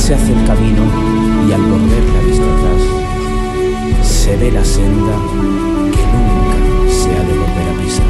se hace el camino y al volver la vista atrás se ve la senda que nunca se ha de volver a pisar.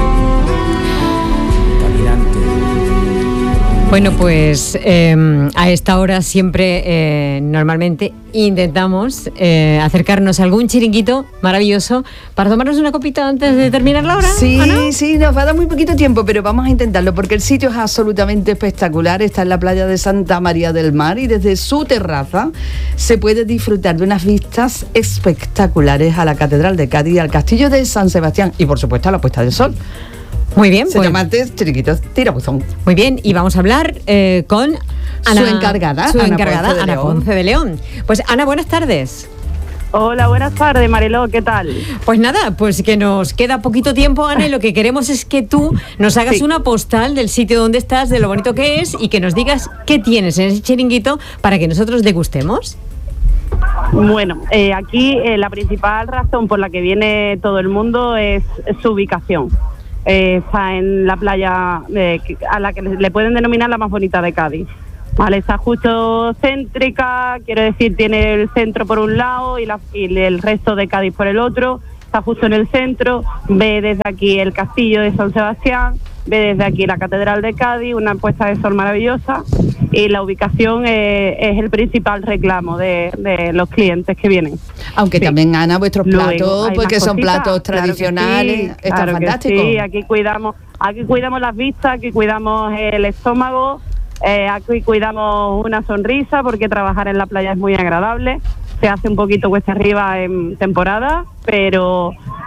Caminante. Bueno, pues a esta hora siempre, normalmente, intentamos acercarnos a algún chiringuito maravilloso para tomarnos una copita antes de terminar la hora. Sí, ¿no? sí, nos va a dar muy poquito tiempo, pero vamos a intentarlo porque el sitio es absolutamente espectacular. Está en la playa de Santa María del Mar y desde su terraza se puede disfrutar de unas vistas espectaculares a la Catedral de Cádiz, al Castillo de San Sebastián y, por supuesto, a la puesta del sol. Muy bien. Se llama antes Chiringuitos Tirabuzón. Muy bien, y vamos a hablar con Ana, su encargada, Ana Ponce de León. Pues Ana, buenas tardes. Hola, buenas tardes, Mariló, ¿qué tal? Pues nada, pues que nos queda poquito tiempo, Ana, y lo que queremos es que tú nos hagas una postal del sitio donde estás, de lo bonito que es, y que nos digas qué tienes en ese chiringuito para que nosotros degustemos. Bueno, aquí la principal razón por la que viene todo el mundo es su ubicación. Está en la playa a la que le pueden denominar la más bonita de Cádiz. Vale, está justo céntrica, quiero decir, tiene el centro por un lado y el resto de Cádiz por el otro. Está justo en el centro, ve desde aquí el castillo de San Sebastián, ve desde aquí la Catedral de Cádiz, una puesta de sol maravillosa, y la ubicación es el principal reclamo de los clientes que vienen. Aunque sí, también, Ana, vuestros platos, porque son platos tradicionales, claro están fantásticos. Sí, aquí cuidamos las vistas, aquí cuidamos el estómago, aquí cuidamos una sonrisa, porque trabajar en la playa es muy agradable. Se hace un poquito cuesta arriba en temporada, pero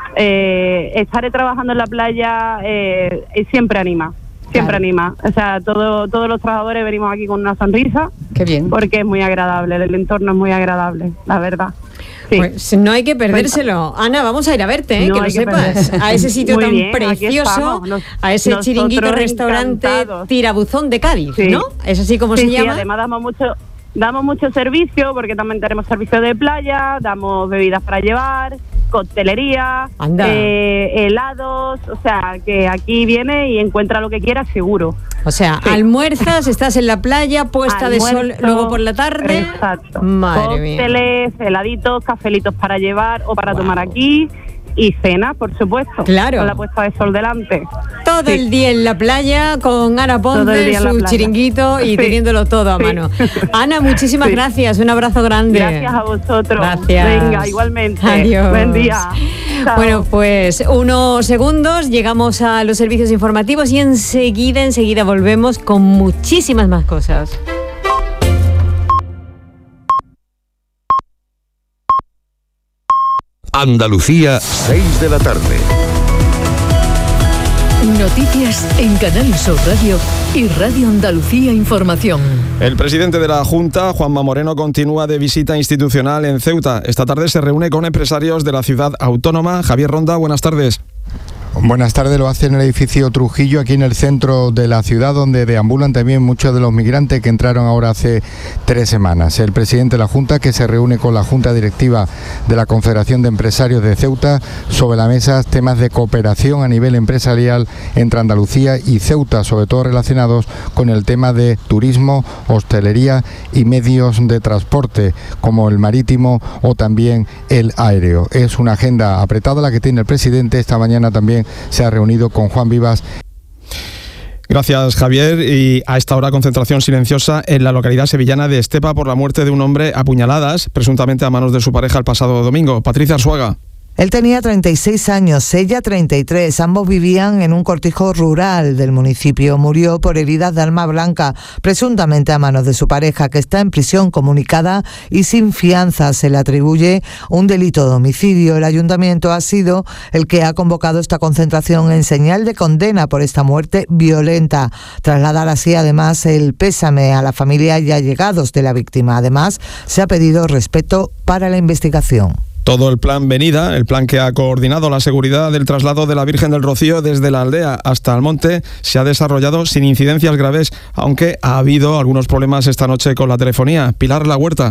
estar trabajando en la playa siempre anima. Siempre anima. O sea, todos los trabajadores venimos aquí con una sonrisa. Qué bien. Porque es muy agradable, el entorno es muy agradable, la verdad. Sí. Pues no hay que perdérselo. Ana, vamos a ir a verte, que lo sepas. A ese sitio tan bien, precioso, a ese chiringuito restaurante Tirabuzón de Cádiz, sí, ¿no? ¿Es así como se llama? Sí, además damos mucho servicio, porque también tenemos servicio de playa, damos bebidas para llevar, coctelería, helados, o sea, que aquí viene y encuentra lo que quiera seguro. O sea, sí, almuerzas, estás en la playa, puesta de sol luego por la tarde. Exacto. Madre mía. Cócteles, heladitos, cafelitos para llevar o para tomar aquí. Y cena, por supuesto. Claro. Con la puesta de sol delante. Todo el día en la playa con Ana Ponce, su chiringuito y teniéndolo todo a mano. Ana, muchísimas gracias. Un abrazo grande. Gracias a vosotros. Gracias. Venga, igualmente. Adiós. Buen día. Chao. Bueno, pues unos segundos, llegamos a los servicios informativos y enseguida volvemos con muchísimas más cosas. Andalucía, 6 de la tarde. Noticias en Canal Sur Radio y Radio Andalucía Información. El presidente de la Junta, Juanma Moreno, continúa de visita institucional en Ceuta. Esta tarde se reúne con empresarios de la ciudad autónoma. Javier Ronda, buenas tardes. Buenas tardes, lo hace en el edificio Trujillo, aquí en el centro de la ciudad, donde deambulan también muchos de los migrantes que entraron ahora hace 3 semanas. El presidente de la Junta, que se reúne con la Junta Directiva de la Confederación de Empresarios de Ceuta, sobre la mesa temas de cooperación a nivel empresarial entre Andalucía y Ceuta, sobre todo relacionados con el tema de turismo, hostelería y medios de transporte, como el marítimo o también el aéreo. Es una agenda apretada la que tiene el presidente. Esta mañana también se ha reunido con Juan Vivas. Gracias, Javier. Y a esta hora, concentración silenciosa en la localidad sevillana de Estepa por la muerte de un hombre a puñaladas, presuntamente a manos de su pareja el pasado domingo. Patricia Arzuaga. Él tenía 36 años, ella 33. Ambos vivían en un cortijo rural del municipio. Murió por heridas de arma blanca, presuntamente a manos de su pareja, que está en prisión comunicada y sin fianza. Se le atribuye un delito de homicidio. El ayuntamiento ha sido el que ha convocado esta concentración en señal de condena por esta muerte violenta. Trasladar así, además, el pésame a la familia y allegados de la víctima. Además, se ha pedido respeto para la investigación. Todo el plan Venida, el plan que ha coordinado la seguridad del traslado de la Virgen del Rocío desde la aldea hasta el monte, se ha desarrollado sin incidencias graves, aunque ha habido algunos problemas esta noche con la telefonía. Pilar La Huerta.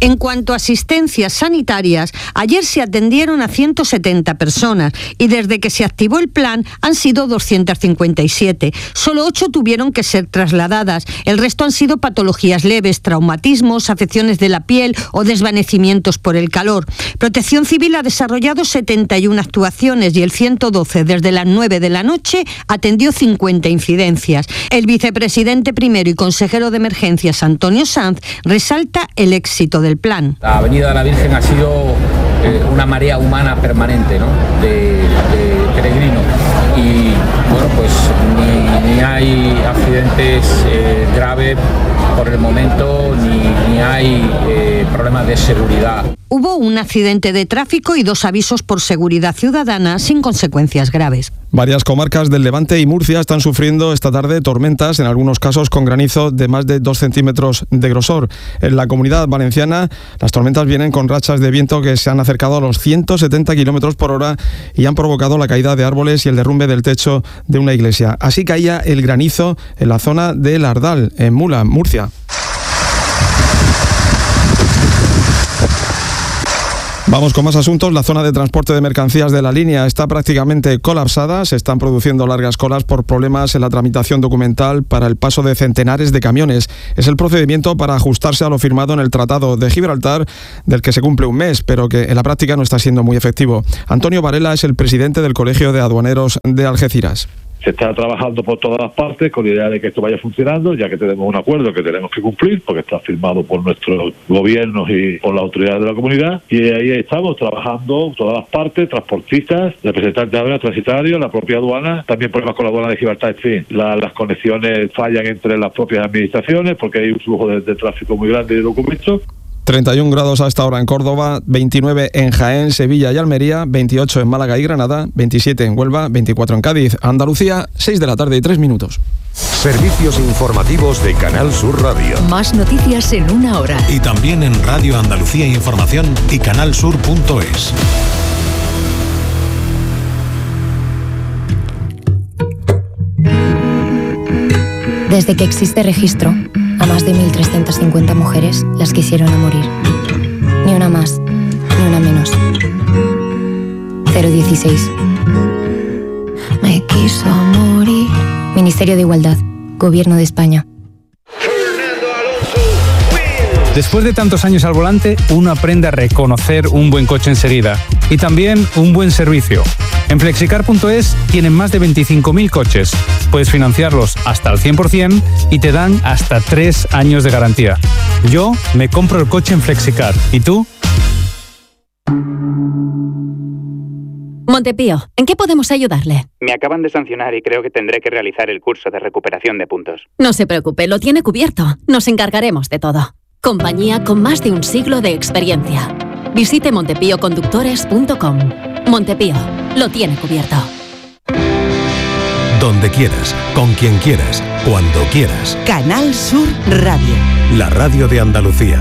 En cuanto a asistencias sanitarias, ayer se atendieron a 170 personas y desde que se activó el plan han sido 257. Solo 8 tuvieron que ser trasladadas. El resto han sido patologías leves, traumatismos, afecciones de la piel o desvanecimientos por el calor. Protección Civil ha desarrollado 71 actuaciones y el 112 desde las 9 de la noche atendió 50 incidencias. El vicepresidente primero y consejero de Emergencias, Antonio Sanz, resalta el éxito del plan. La Avenida de la Virgen ha sido una marea humana permanente, ¿no?, de peregrinos, y bueno, pues ni hay accidentes graves por el momento, ni hay problemas de seguridad. Hubo un accidente de tráfico y 2 avisos por seguridad ciudadana sin consecuencias graves. Varias comarcas del Levante y Murcia están sufriendo esta tarde tormentas, en algunos casos con granizo de más de 2 centímetros de grosor. En la Comunidad Valenciana, las tormentas vienen con rachas de viento que se han acercado a los 170 kilómetros por hora y han provocado la caída de árboles y el derrumbe del techo de una iglesia. Así caía el granizo en la zona del Ardal, en Mula, Murcia. Vamos con más asuntos. La zona de transporte de mercancías de la línea está prácticamente colapsada. Se están produciendo largas colas por problemas en la tramitación documental para el paso de centenares de camiones. Es el procedimiento para ajustarse a lo firmado en el Tratado de Gibraltar, del que se cumple un mes, pero que en la práctica no está siendo muy efectivo. Antonio Varela es el presidente del Colegio de Aduaneros de Algeciras. Se está trabajando por todas las partes con la idea de que esto vaya funcionando, ya que tenemos un acuerdo que tenemos que cumplir, porque está firmado por nuestros gobiernos y por las autoridades de la comunidad, y ahí estamos trabajando todas las partes, transportistas, representantes de aduanas, transitarios, la propia aduana, también problemas con la aduana de Gibraltar, en fin, las conexiones fallan entre las propias administraciones porque hay un flujo de tráfico muy grande de documentos. 31 grados a esta hora en Córdoba, 29 en Jaén, Sevilla y Almería, 28 en Málaga y Granada, 27 en Huelva, 24 en Cádiz. Andalucía, 6 de la tarde y 3 minutos. Servicios informativos de Canal Sur Radio. Más noticias en 1 hora. Y también en Radio Andalucía Información y canalsur.es. Desde que existe registro, a más de 1.350 mujeres las quisieron a morir. Ni una más, ni una menos. 016. Me quiso morir. Ministerio de Igualdad, Gobierno de España. Después de tantos años al volante, uno aprende a reconocer un buen coche enseguida y también un buen servicio. En Flexicar.es tienen más de 25.000 coches. Puedes financiarlos hasta al 100% y te dan hasta 3 años de garantía. Yo me compro el coche en Flexicar. ¿Y tú? Montepío, ¿en qué podemos ayudarle? Me acaban de sancionar y creo que tendré que realizar el curso de recuperación de puntos. No se preocupe, lo tiene cubierto. Nos encargaremos de todo. Compañía con más de un siglo de experiencia. Visite montepíoconductores.com. Montepío, lo tiene cubierto. Donde quieras, con quien quieras, cuando quieras. Canal Sur Radio. La radio de Andalucía.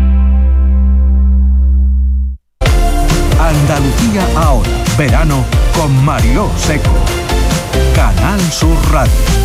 Andalucía ahora. Verano con Mariló Seco. Canal Sur Radio.